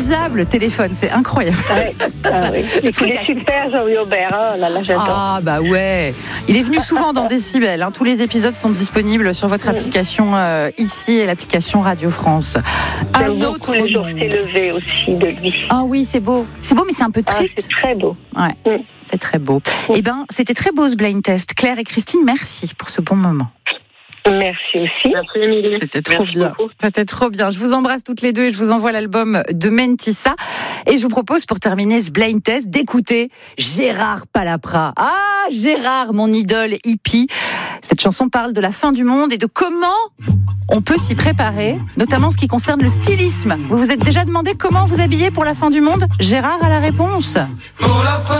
inusable, le téléphone, c'est incroyable. Ouais. Oui. Et puis, il est super, Jean-Louis Aubert. Oh là là, j'adore. Ah bah ouais. Il est venu souvent dans Décibel. Tous les épisodes sont disponibles sur votre application ici et l'application Radio France. J'aime beaucoup Le jour s'est levé aussi de lui. Ah oui, c'est beau. C'est beau, mais c'est un peu triste. C'est très beau. Ouais, c'est très beau. Eh bien, c'était très beau ce blind test. Claire et Christine, merci pour ce bon moment. Merci aussi. Merci Émilie. C'était trop bien. C'était trop bien. Je vous embrasse toutes les deux et je vous envoie l'album de Mentissa. Et je vous propose pour terminer ce blind test d'écouter Gérard Palapra. Ah, Gérard, mon idole hippie. Cette chanson parle de la fin du monde et de comment on peut s'y préparer, notamment en ce qui concerne le stylisme. Vous vous êtes déjà demandé comment vous habiller pour la fin du monde ? Gérard a la réponse.